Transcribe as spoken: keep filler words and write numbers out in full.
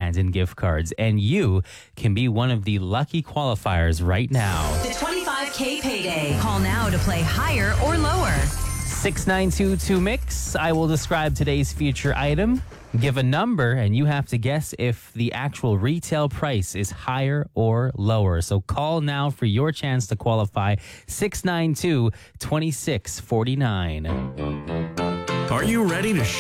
grand in gift cards, and you can be one of the lucky qualifiers right now. The twenty-five K payday. Call now to play higher or lower. six nine two two mix. I will describe today's feature item, give a number, and you have to guess if the actual retail price is higher or lower. So call now for your chance to qualify. six nine two, two six four nine. Are you ready to